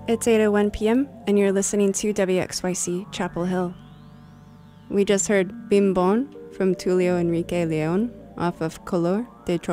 It's 8:01 p.m. and you're listening to WXYC Chapel Hill. We just heard Bim Bon from Tulio Enrique Leon off of Color de